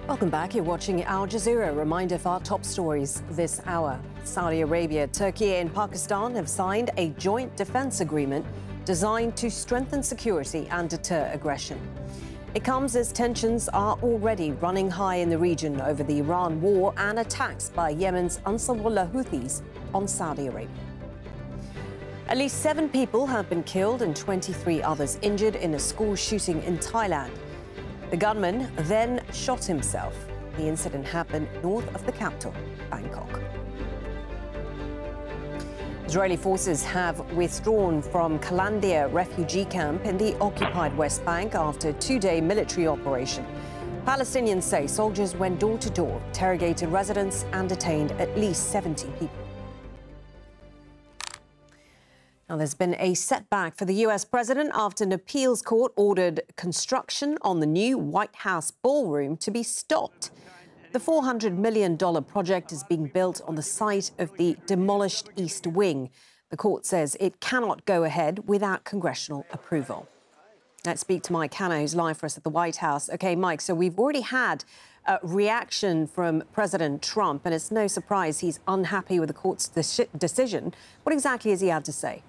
Welcome back. You're watching Al Jazeera. Reminder of our top stories this hour. Saudi Arabia, Turkey and Pakistan have signed a joint defense agreement designed to strengthen security and deter aggression. It comes as tensions are already running high in the region over the Iran war and attacks by Yemen's Ansarullah Houthis on Saudi Arabia. At least 7 people have been killed and 23 others injured in a school shooting in Thailand. The gunman then shot himself. The incident happened north of the capital, Bangkok. Israeli forces have withdrawn from Kalandia refugee camp in the occupied West Bank after a 2-day military operation. Palestinians say soldiers went door to door, interrogated residents and detained at least 70 people. Now, there's been a setback for the US president after an appeals court ordered construction on the new White House ballroom to be stopped. The $400 million project is being built on the site of the demolished East Wing. The court says it cannot go ahead without congressional approval. Let's speak to Mike Hanna, who's live for us at the White House. OK, Mike, so we've already had a reaction from President Trump, and it's no surprise he's unhappy with the court's decision. What exactly has he had to say?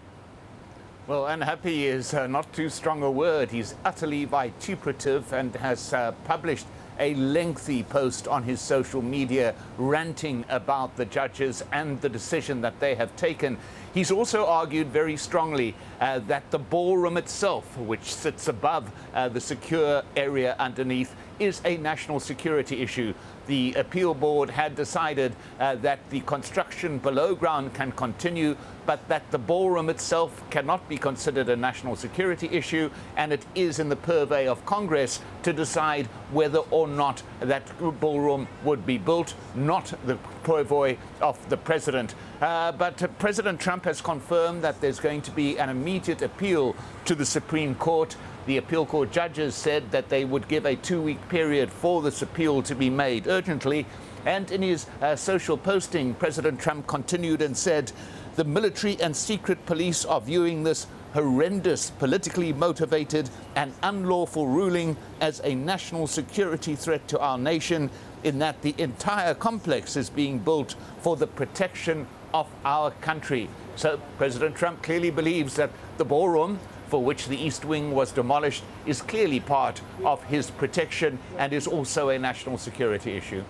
Well, unhappy is not too strong a word. He's utterly vituperative and has published a lengthy post on his social media ranting about the judges and the decision that they have taken. He's also argued very strongly that the ballroom itself, which sits above the secure area underneath, is a national security issue. The appeal board had decided that the construction below ground can continue, but that the ballroom itself cannot be considered a national security issue, and it is in the purvey of Congress to decide whether or not that ballroom would be built, not the purvey of the president. But President Trump has confirmed that there's going to be an immediate appeal to the Supreme Court. The appeal court judges said that they would give a 2-week period for this appeal to be made urgently. And in his social posting, President Trump continued and said, "The military and secret police are viewing this horrendous, politically motivated and unlawful ruling as a national security threat to our nation, in that the entire complex is being built for the protection of our country." So President Trump clearly believes that the ballroom, for which the East Wing was demolished, is clearly part of his protection and is also a national security issue.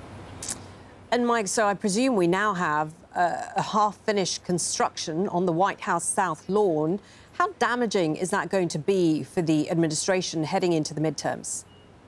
And Mike, so I presume we now have a half-finished construction on the White House South Lawn. How damaging is that going to be for the administration heading into the midterms?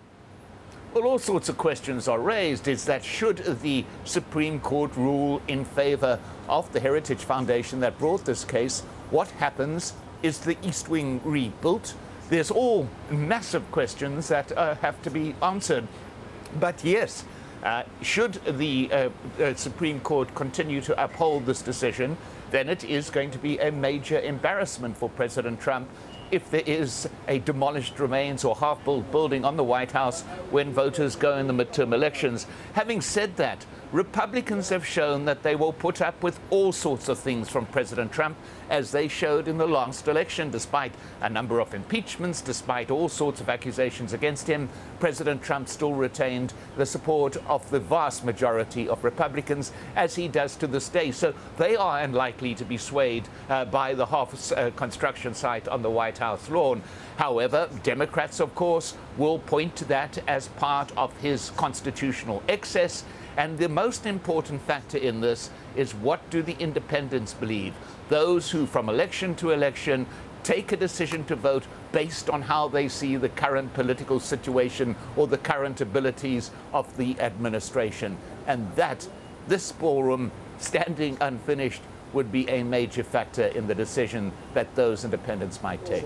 Well, all sorts of questions are raised. Is that should the Supreme Court rule in favor of the Heritage Foundation that brought this case, what happens? Is the East Wing rebuilt? There's all massive questions that have to be answered. But yes, should the Supreme Court continue to uphold this decision, then it is going to be a major embarrassment for President Trump if there is a demolished remains or half-built building on the White House when voters go in the midterm elections. Having said that, Republicans have shown that they will put up with all sorts of things from President Trump, as they showed in the last election. Despite a number of impeachments, despite all sorts of accusations against him, President Trump still retained the support of the vast majority of Republicans, as he does to this day. So they are unlikely to be swayed by the construction site on the White House lawn. However, Democrats, of course, will point to that as part of his constitutional excess. And the most important factor in this is, what do the independents believe? Those who, from election to election, take a decision to vote based on how they see the current political situation or the current abilities of the administration. And that, this ballroom standing unfinished, would be a major factor in the decision that those independents might take.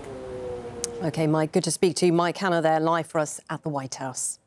OK, Mike, good to speak to you. Mike Hanna there, live for us at the White House.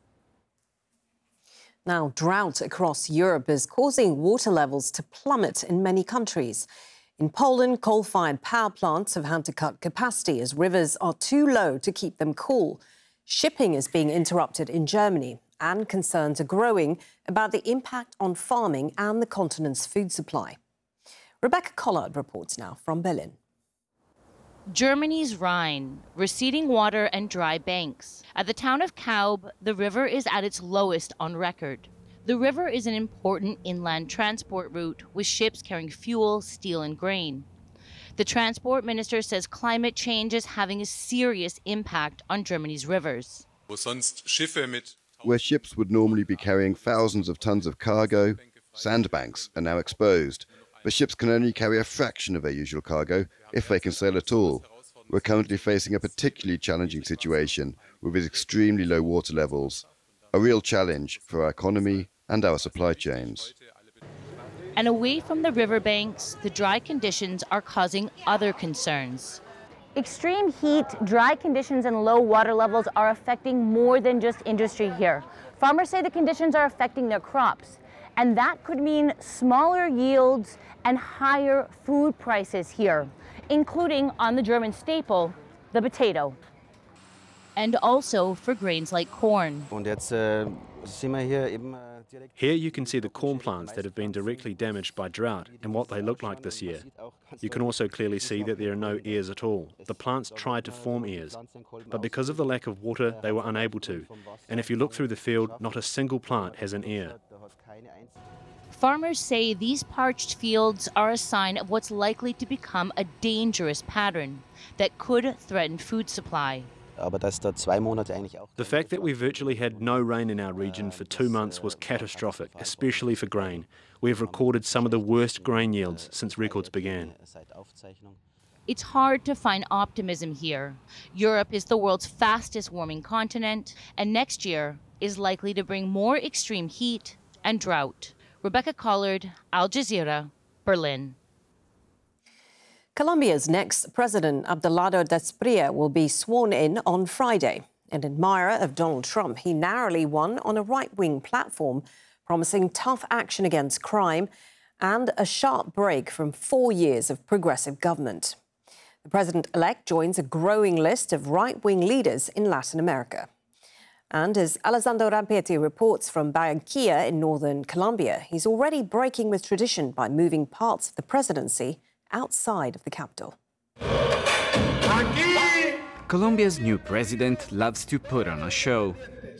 Now, drought across Europe is causing water levels to plummet in many countries. In Poland, coal-fired power plants have had to cut capacity as rivers are too low to keep them cool. Shipping is being interrupted in Germany, and concerns are growing about the impact on farming and the continent's food supply. Rebecca Collard reports now from Berlin. Germany's Rhine, receding water and dry banks. At the town of Kaub, the river is at its lowest on record. The river is an important inland transport route with ships carrying fuel, steel, and grain. The transport minister says climate change is having a serious impact on Germany's rivers. Where ships would normally be carrying thousands of tons of cargo, sandbanks are now exposed. But ships can only carry a fraction of their usual cargo, if they can sail at all. We're currently facing a particularly challenging situation with its extremely low water levels, a real challenge for our economy and our supply chains. And away from the riverbanks, the dry conditions are causing other concerns. Extreme heat, dry conditions, and low water levels are affecting more than just industry here. Farmers say the conditions are affecting their crops, and that could mean smaller yields and higher food prices here, including on the German staple, the potato. And also for grains like corn. Here you can see the corn plants that have been directly damaged by drought and what they look like this year. You can also clearly see that there are no ears at all. The plants tried to form ears, but because of the lack of water, they were unable to. And if you look through the field, not a single plant has an ear. Farmers say these parched fields are a sign of what's likely to become a dangerous pattern that could threaten food supply. The fact that we virtually had no rain in our region for 2 months was catastrophic, especially for grain. We have recorded some of the worst grain yields since records began. It's hard to find optimism here. Europe is the world's fastest warming continent, and next year is likely to bring more extreme heat and drought. Rebecca Collard, Al Jazeera, Berlin. Colombia's next president, Abelardo Despria, will be sworn in on Friday. An admirer of Donald Trump, he narrowly won on a right-wing platform, promising tough action against crime and a sharp break from 4 years of progressive government. The president-elect joins a growing list of right-wing leaders in Latin America. And as Alessandro Rampetti reports from Barranquilla in northern Colombia, he's already breaking with tradition by moving parts of the presidency outside of the capital. Colombia's new president loves to put on a show.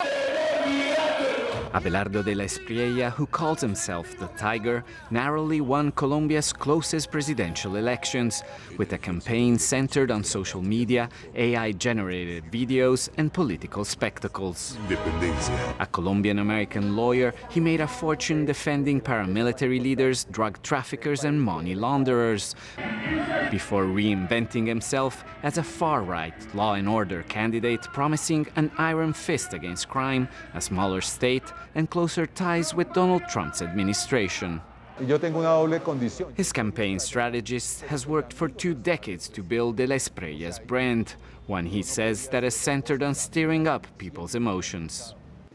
Abelardo de la Espriella, who calls himself the Tiger, narrowly won Colombia's closest presidential elections, with a campaign centered on social media, AI-generated videos, and political spectacles. A Colombian-American lawyer, he made a fortune defending paramilitary leaders, drug traffickers, and money launderers, before reinventing himself as a far-right law and order candidate, promising an iron fist against crime, a smaller state, and closer ties with Donald Trump's administration. His campaign strategist has worked for 2 decades to build de la Espriella's brand, one he says that is centered on stirring up people's emotions.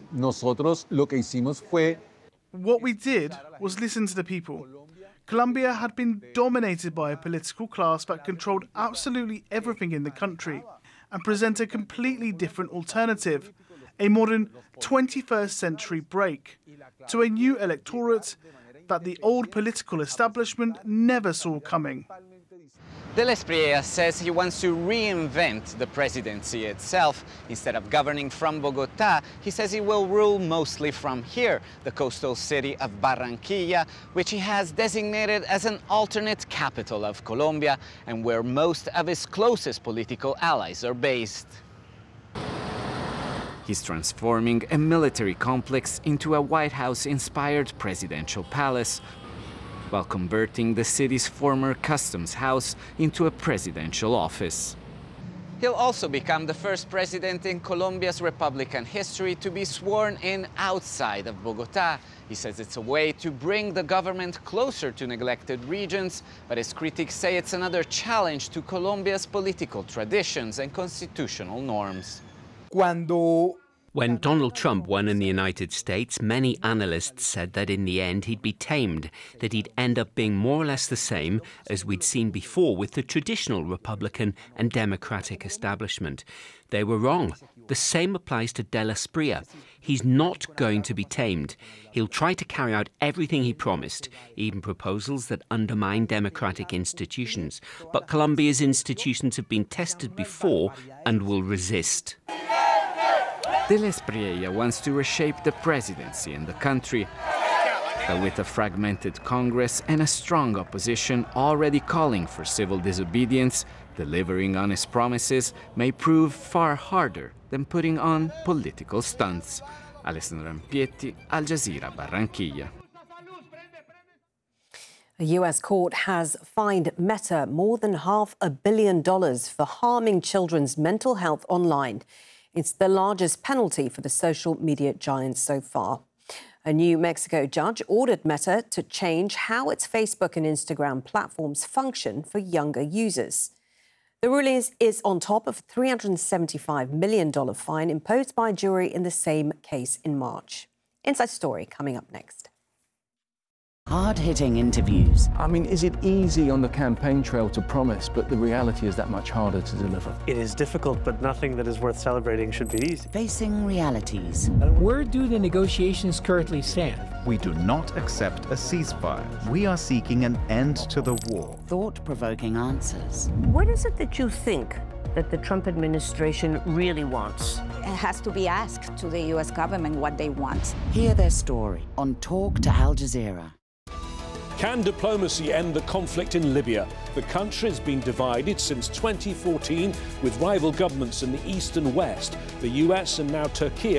What we did was listen to the people. Colombia had been dominated by a political class that controlled absolutely everything in the country and present a completely different alternative, a modern 21st century break, to a new electorate that the old political establishment never saw coming. De la Espriella says he wants to reinvent the presidency itself. Instead of governing from Bogotá, he says he will rule mostly from here, the coastal city of Barranquilla, which he has designated as an alternate capital of Colombia and where most of his closest political allies are based. He's transforming a military complex into a White House-inspired presidential palace, while converting the city's former customs house into a presidential office. He'll also become the first president in Colombia's Republican history to be sworn in outside of Bogotá. He says it's a way to bring the government closer to neglected regions, but his critics say it's another challenge to Colombia's political traditions and constitutional norms. When Donald Trump won in the United States, many analysts said that in the end he'd be tamed, that he'd end up being more or less the same as we'd seen before with the traditional Republican and Democratic establishment. They were wrong. The same applies to De Espriella. He's not going to be tamed. He'll try to carry out everything he promised, even proposals that undermine democratic institutions. But Colombia's institutions have been tested before and will resist. De Espriella wants to reshape the presidency in the country, but with a fragmented Congress and a strong opposition already calling for civil disobedience, delivering on his promises may prove far harder than putting on political stunts. Alessandro Ampietti, Al Jazeera, Barranquilla. A U.S. court has fined Meta more than $500 million for harming children's mental health online. It's the largest penalty for the social media giant so far. A New Mexico judge ordered Meta to change how its Facebook and Instagram platforms function for younger users. The ruling is on top of a $375 million fine imposed by a jury in the same case in March. Inside Story coming up next. Hard-hitting interviews. I mean, is it easy on the campaign trail to promise, but the reality is that much harder to deliver? It is difficult, but nothing that is worth celebrating should be easy. Facing realities. Where do the negotiations currently stand? We do not accept a ceasefire. We are seeking an end to the war. Thought-provoking answers. What is it that you think that the Trump administration really wants? It has to be asked to the U.S. government what they want. Hear their story on Talk to Al Jazeera. Can diplomacy end the conflict in Libya? The country has been divided since 2014 with rival governments in the east and west. The US and now Turkey